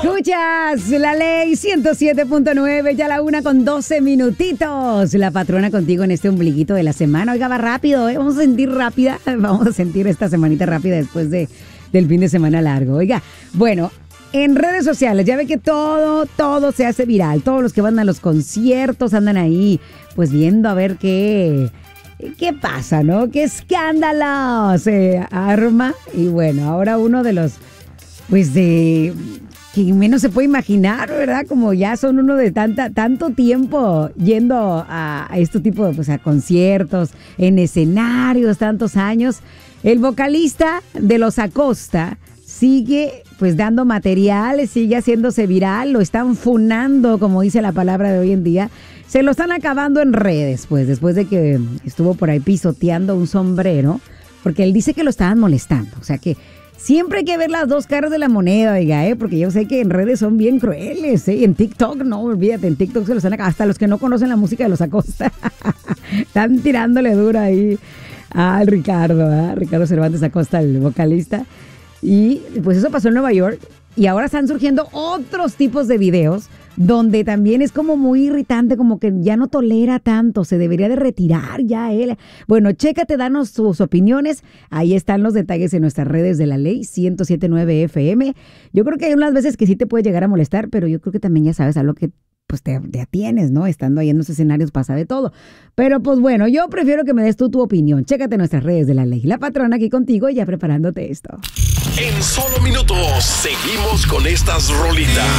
Escuchas la ley 107.9, ya la 1:12. La patrona contigo en este ombliguito de la semana. Oiga, va rápido, ¿eh? Vamos a sentir rápida. Vamos a sentir esta semanita rápida después del fin de semana largo. Oiga, bueno, en redes sociales ya ve que todo se hace viral. Todos los que van a los conciertos andan ahí, pues viendo a ver qué pasa, ¿no? ¿Qué escándalo se arma? Y bueno, ahora uno de los, pues de que menos se puede imaginar, ¿verdad? Como ya son uno de tanto tiempo yendo a este tipo de, pues, a conciertos, en escenarios, tantos años. El vocalista de Los Acosta sigue pues dando material, sigue haciéndose viral, lo están funando, como dice la palabra de hoy en día. Se lo están acabando en redes, pues, después de que estuvo por ahí pisoteando un sombrero, porque él dice que lo estaban molestando. O sea que siempre hay que ver las dos caras de la moneda, oiga, porque yo sé que en redes son bien crueles, en TikTok, no, olvídate, en TikTok se lo están acabando, hasta los que no conocen la música de Los Acosta, están tirándole duro ahí al Ricardo Cervantes Acosta, el vocalista. Y pues eso pasó en Nueva York y ahora están surgiendo otros tipos de videos donde también es como muy irritante, como que ya no tolera tanto, se debería de retirar ya él. Bueno, chécate, danos tus opiniones, ahí están los detalles en nuestras redes de la ley 107.9 FM. Yo creo que hay unas veces que sí te puede llegar a molestar, pero yo creo que también ya sabes a lo que pues te atienes, ¿no? Estando ahí en los escenarios pasa de todo. Pero pues bueno, yo prefiero que me des tú tu opinión. Chécate nuestras redes de la ley. La patrona aquí contigo ya preparándote esto. En solo minutos seguimos con estas rolitas.